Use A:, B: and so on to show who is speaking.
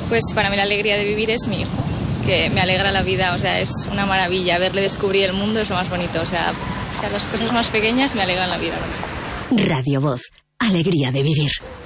A: Pues para mí la alegría de vivir es mi hijo, que me alegra la vida, o sea, es una maravilla. Verle descubrir el mundo es lo más bonito, o sea, las cosas más pequeñas me alegran la vida.
B: Radio Voz, alegría de vivir.